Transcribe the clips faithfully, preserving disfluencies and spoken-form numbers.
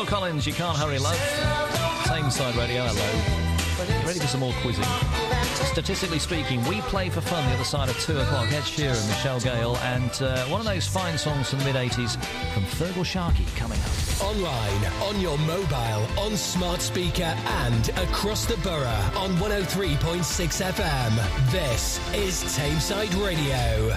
Collins, You Can't Hurry Love. Tameside Radio, hello. Ready for some more quizzing? Statistically speaking, we play for fun the other side of two o'clock. Ed Sheeran, Michelle Gale, and uh, one of those fine songs from the mid-eighties from Fergal Sharkey coming up. Online, on your mobile, on smart speaker, and across the borough on one oh three point six F M. This is Tameside Radio.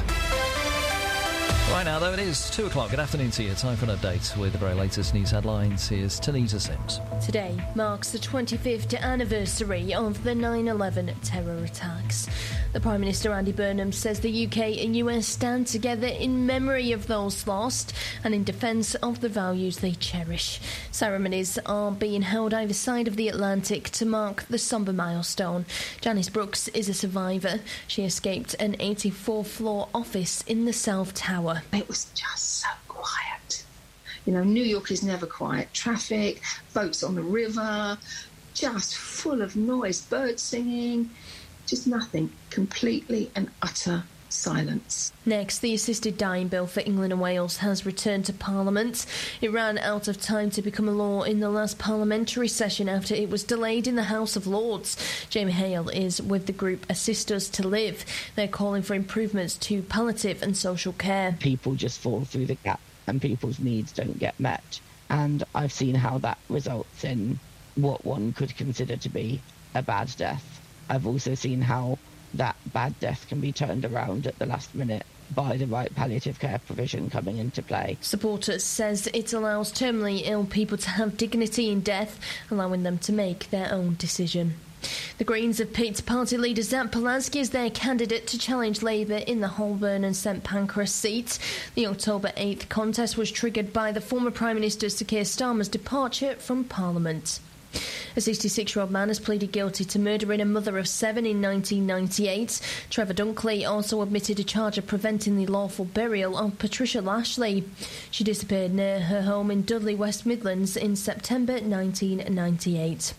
Right now, though, it is two o'clock. Good afternoon to you. Time for an update with the very latest news headlines. Here's Tanita Sims. Today marks the twenty-fifth anniversary of the nine eleven terror attacks. The Prime Minister, Andy Burnham, says the U K and U S stand together in memory of those lost and in defence of the values they cherish. Ceremonies are being held either side of the Atlantic to mark the sombre milestone. Janice Brooks is a survivor. She escaped an eighty-fourth floor office in the South Tower. It was just so quiet. You know, New York is never quiet. Traffic, boats on the river, just full of noise, birds singing, just nothing. Completely and utter silence. Next, the assisted dying bill for England and Wales has returned to Parliament. It ran out of time to become a law in the last parliamentary session after it was delayed in the House of Lords. Jamie Hale is with the group Assist Us to Live. They're calling for improvements to palliative and social care. People just fall through the gap and people's needs don't get met. And I've seen how that results in what one could consider to be a bad death. I've also seen how that bad death can be turned around at the last minute by the right palliative care provision coming into play. Supporters says it allows terminally ill people to have dignity in death, allowing them to make their own decision. The Greens have picked party leader Zap Polaski as their candidate to challenge Labour in the Holborn and St Pancras seat. The October eighth contest was triggered by the former Prime Minister Sir Keir Starmer's departure from Parliament. A sixty-six-year-old man has pleaded guilty to murdering a mother of seven in nineteen ninety-eight. Trevor Dunkley also admitted a charge of preventing the lawful burial of Patricia Lashley. She disappeared near her home in Dudley, West Midlands in September nineteen ninety-eight.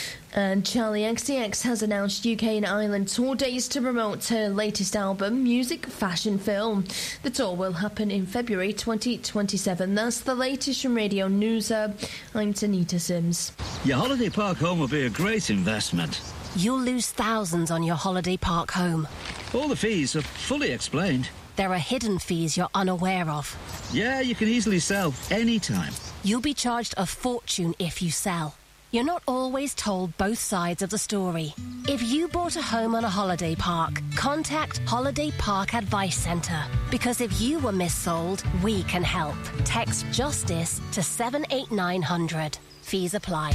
And Charlie X C X has announced U K and Ireland tour dates to promote her latest album, Music, Fashion, Film. The tour will happen in February twenty twenty-seven. That's the latest from Radio News Hub. I'm Tanita Sims. Your holiday park home will be a great investment. You'll lose thousands on your holiday park home. All the fees are fully explained. There are hidden fees you're unaware of. Yeah, you can easily sell anytime. You'll be charged a fortune if you sell. You're not always told both sides of the story. If you bought a home on a holiday park, contact Holiday Park Advice Centre. Because if you were missold, we can help. Text JUSTICE to seven eight nine hundred. Fees apply.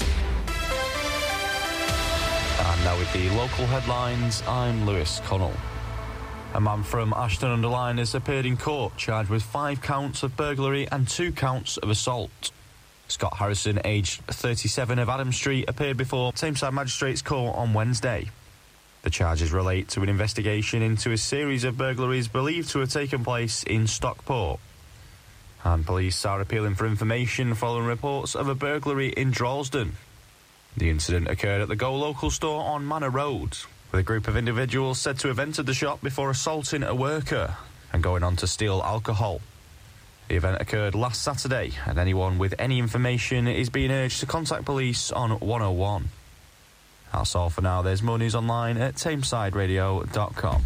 And now with the local headlines, I'm Lewis Connell. A man from Ashton-under-Lyne has appeared in court charged with five counts of burglary and two counts of assault. Scott Harrison, aged thirty-seven, of Adam Street, appeared before Tameside Magistrates Court on Wednesday. The charges relate to an investigation into a series of burglaries believed to have taken place in Stockport. And police are appealing for information following reports of a burglary in Droylsden. The incident occurred at the Go Local store on Manor Road, with a group of individuals said to have entered the shop before assaulting a worker and going on to steal alcohol. The event occurred last Saturday, and anyone with any information is being urged to contact police on one oh one. That's all for now. There's more news online at tameside radio dot com.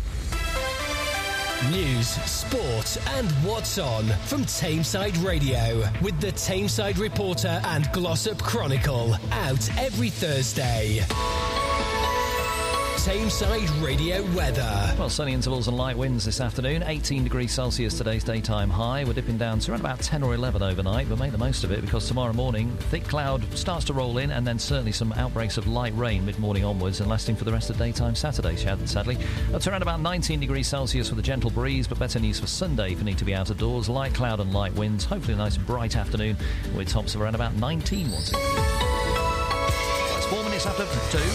News, sport and what's on from Tameside Radio with the Tameside Reporter and Glossop Chronicle, out every Thursday. Tameside Radio weather. Well, sunny intervals and light winds this afternoon. eighteen degrees Celsius today's daytime high. We're dipping down to around about ten or eleven overnight, but make the most of it because tomorrow morning thick cloud starts to roll in and then certainly some outbreaks of light rain mid-morning onwards and lasting for the rest of daytime Saturday, sadly. Up to around about nineteen degrees Celsius with a gentle breeze, but better news for Sunday if you need to be out of doors. Light cloud and light winds. Hopefully a nice bright afternoon with tops of around about nineteen once again. It's four minutes after two.